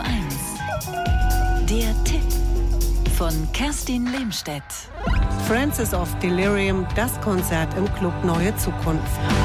1. Der Tipp von Kerstin Lehmstedt. Francis of Delirium, das Konzert im Club Neue Zukunft.